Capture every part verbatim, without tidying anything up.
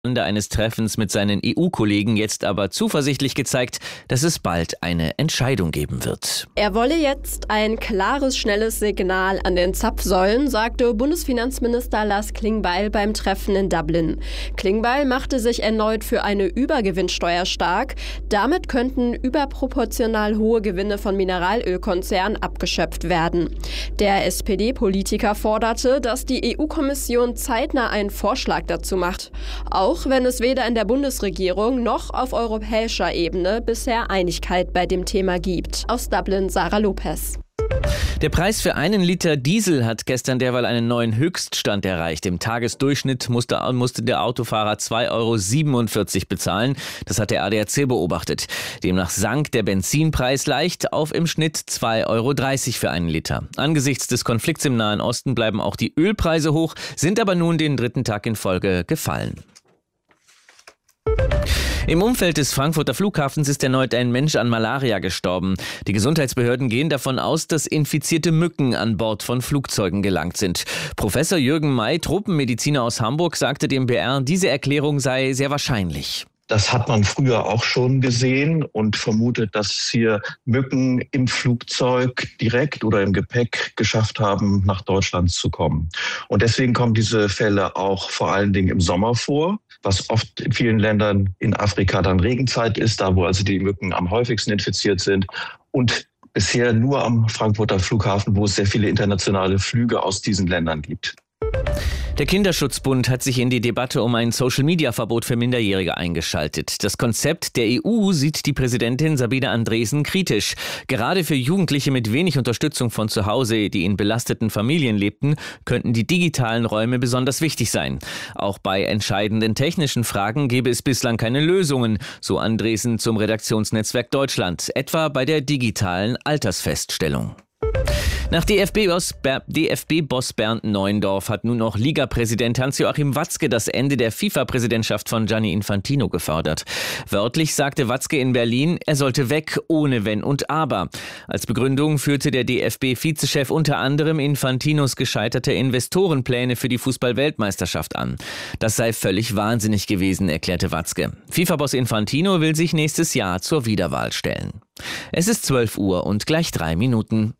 eines Treffens mit seinen E U-Kollegen jetzt aber zuversichtlich gezeigt, dass es bald eine Entscheidung geben wird. Er wolle jetzt ein klares, schnelles Signal an den Zapfsäulen, sagte Bundesfinanzminister Lars Klingbeil beim Treffen in Dublin. Klingbeil machte sich erneut für eine Übergewinnsteuer stark. Damit könnten überproportional hohe Gewinne von Mineralölkonzernen abgeschöpft werden. Der S P D-Politiker forderte, dass die E U-Kommission zeitnah einen Vorschlag dazu macht. Auch Auch wenn es weder in der Bundesregierung noch auf europäischer Ebene bisher Einigkeit bei dem Thema gibt. Aus Dublin Sarah Lopez. Der Preis für einen Liter Diesel hat gestern derweil einen neuen Höchststand erreicht. Im Tagesdurchschnitt musste, musste der Autofahrer zwei Euro siebenundvierzig bezahlen. Das hat der A D A C beobachtet. Demnach sank der Benzinpreis leicht auf im Schnitt zwei Euro dreißig für einen Liter. Angesichts des Konflikts im Nahen Osten bleiben auch die Ölpreise hoch, sind aber nun den dritten Tag in Folge gefallen. Im Umfeld des Frankfurter Flughafens ist erneut ein Mensch an Malaria gestorben. Die Gesundheitsbehörden gehen davon aus, dass infizierte Mücken an Bord von Flugzeugen gelangt sind. Professor Jürgen May, Tropenmediziner aus Hamburg, sagte dem B R, diese Erklärung sei sehr wahrscheinlich. Das hat man früher auch schon gesehen und vermutet, dass hier Mücken im Flugzeug direkt oder im Gepäck geschafft haben, nach Deutschland zu kommen. Und deswegen kommen diese Fälle auch vor allen Dingen im Sommer vor, was oft in vielen Ländern in Afrika dann Regenzeit ist, da wo also die Mücken am häufigsten infiziert sind. Und bisher nur am Frankfurter Flughafen, wo es sehr viele internationale Flüge aus diesen Ländern gibt. Der Kinderschutzbund hat sich in die Debatte um ein Social-Media-Verbot für Minderjährige eingeschaltet. Das Konzept der E U sieht die Präsidentin Sabine Andresen kritisch. Gerade für Jugendliche mit wenig Unterstützung von zu Hause, die in belasteten Familien lebten, könnten die digitalen Räume besonders wichtig sein. Auch bei entscheidenden technischen Fragen gäbe es bislang keine Lösungen, so Andresen zum Redaktionsnetzwerk Deutschland, etwa bei der digitalen Altersfeststellung. Nach D F B-Boss D F B-Boss Bernd Neuendorf hat nun auch Liga-Präsident Hans-Joachim Watzke das Ende der FIFA-Präsidentschaft von Gianni Infantino gefordert. Wörtlich sagte Watzke in Berlin, er sollte weg, ohne Wenn und Aber. Als Begründung führte der D F B-Vizechef unter anderem Infantinos gescheiterte Investorenpläne für die Fußball-Weltmeisterschaft an. Das sei völlig wahnsinnig gewesen, erklärte Watzke. FIFA-Boss Infantino will sich nächstes Jahr zur Wiederwahl stellen. Es ist zwölf Uhr und gleich drei Minuten.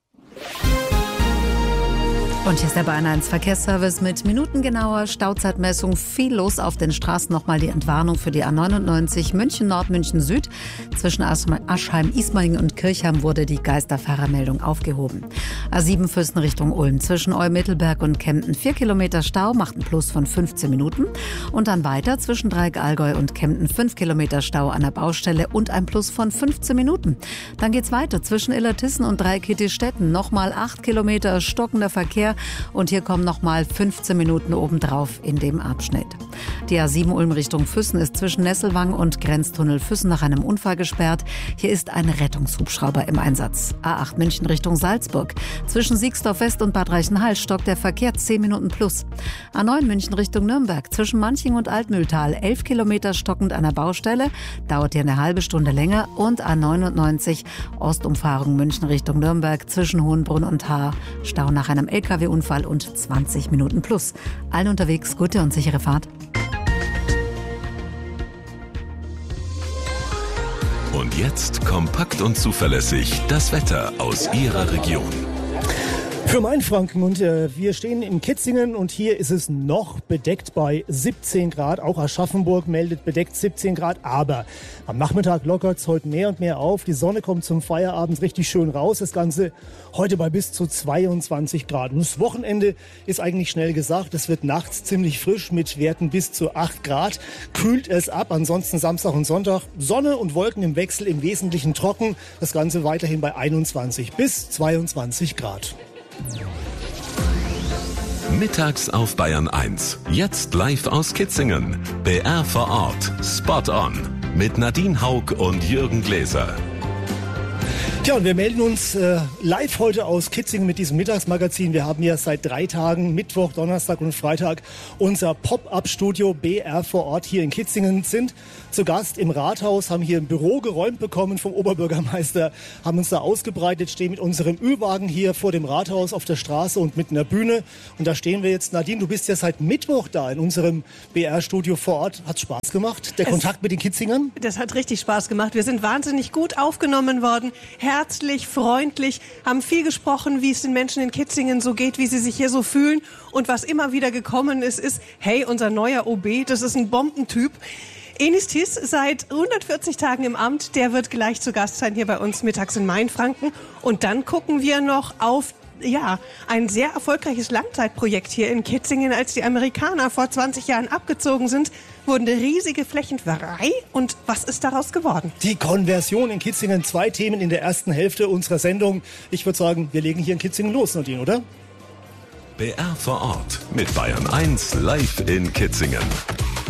Und hier ist der Bahn eins Verkehrsservice mit minutengenauer Stauzeitmessung. Viel los auf den Straßen. Nochmal die Entwarnung für die A neunundneunzig München Nord, München Süd. Zwischen Aschheim, Ismaning und Kirchheim wurde die Geisterfahrermeldung aufgehoben. A sieben Fürsten Richtung Ulm. Zwischen Eu-Mittelberg und Kempten vier Kilometer Stau, macht einen Plus von fünfzehn Minuten. Und dann weiter zwischen Dreieck-Allgäu und Kempten fünf Kilometer Stau an der Baustelle und ein Plus von fünfzehn Minuten. Dann geht's weiter zwischen Illertissen und Dreieck-Kittistetten. Nochmal acht Kilometer stockender Verkehr. Und hier kommen nochmal fünfzehn Minuten obendrauf in dem Abschnitt. Die A sieben Ulm Richtung Füssen ist zwischen Nesselwang und Grenztunnel Füssen nach einem Unfall gesperrt. Hier ist ein Rettungshubschrauber im Einsatz. A acht München Richtung Salzburg. Zwischen Siegsdorf West und Bad Reichenhall stockt der Verkehr zehn Minuten plus. A neun München Richtung Nürnberg. Zwischen Manching und Altmühltal elf Kilometer stockend an der Baustelle. Dauert hier eine halbe Stunde länger. Und A neunundneunzig Ostumfahrung München Richtung Nürnberg. Zwischen Hohenbrunn und Haar. Stau nach einem L K W Unfall und zwanzig Minuten plus. Allen unterwegs gute und sichere Fahrt. Und jetzt kompakt und zuverlässig das Wetter aus Ihrer Region. Für Mainfranken und äh, wir stehen in Kitzingen und hier ist es noch bedeckt bei siebzehn Grad. Auch Aschaffenburg meldet bedeckt siebzehn Grad, aber am Nachmittag lockert es heute mehr und mehr auf. Die Sonne kommt zum Feierabend richtig schön raus. Das Ganze heute bei bis zu zweiundzwanzig Grad. Und das Wochenende ist eigentlich schnell gesagt. Es wird nachts ziemlich frisch mit Werten bis zu acht Grad. Kühlt es ab. Ansonsten Samstag und Sonntag Sonne und Wolken im Wechsel, im Wesentlichen trocken. Das Ganze weiterhin bei einundzwanzig bis zweiundzwanzig Grad. Mittags auf Bayern eins. Jetzt live aus Kitzingen. B R vor Ort. Spot on. Mit Nadine Haug und Jürgen Gläser. Tja, und wir melden uns äh, live heute aus Kitzingen mit diesem Mittagsmagazin. Wir haben ja seit drei Tagen, Mittwoch, Donnerstag und Freitag, unser Pop-Up-Studio B R vor Ort hier in Kitzingen, sind zu Gast im Rathaus, haben hier ein Büro geräumt bekommen vom Oberbürgermeister, haben uns da ausgebreitet, stehen mit unserem Ü-Wagen hier vor dem Rathaus auf der Straße und mit einer Bühne. Und da stehen wir jetzt. Nadine, du bist ja seit Mittwoch da in unserem B R-Studio vor Ort. Hat's Spaß gemacht, der es, Kontakt mit den Kitzingern? Das hat richtig Spaß gemacht. Wir sind wahnsinnig gut aufgenommen worden. Herzlich, freundlich, haben viel gesprochen, wie es den Menschen in Kitzingen so geht, wie sie sich hier so fühlen. Und was immer wieder gekommen ist, ist, hey, unser neuer O B, das ist ein Bombentyp. Enis Thiss, seit hundertvierzig Tagen im Amt, der wird gleich zu Gast sein hier bei uns mittags in Mainfranken. Und dann gucken wir noch auf ja, ein sehr erfolgreiches Langzeitprojekt hier in Kitzingen. Als die Amerikaner vor zwanzig Jahren abgezogen sind, wurden riesige Flächen frei. Und was ist daraus geworden? Die Konversion in Kitzingen. Zwei Themen in der ersten Hälfte unserer Sendung. Ich würde sagen, wir legen hier in Kitzingen los, Nadine, oder? B R vor Ort mit Bayern eins live in Kitzingen.